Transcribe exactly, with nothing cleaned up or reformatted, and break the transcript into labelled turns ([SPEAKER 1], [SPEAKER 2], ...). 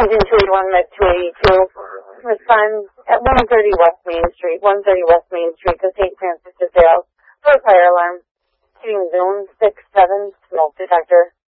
[SPEAKER 1] Engine two eighty-one, Med two eighty-two. Respond at one thirty West Main Street, one thirty West Main Street to Saint Francis de Sales for a fire alarm. Hitting zone six seven smoke detector.